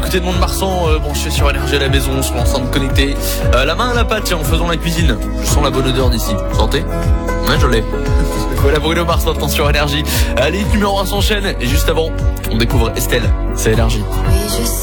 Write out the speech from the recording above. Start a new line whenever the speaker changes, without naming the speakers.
côté de Mont-de-Marsan, branché sur Énergie à la maison, sur l'enceinte connectée. La main à la pâte, tiens, en faisant la cuisine. Je sens la bonne odeur d'ici. Vous sentez? Ouais, je l'ai. Voilà Bruno Mars maintenant sur Énergie. Allez, numéro 1 s'enchaîne. Et juste avant, on découvre Estelle. C'est Énergie.
Oui, je sais.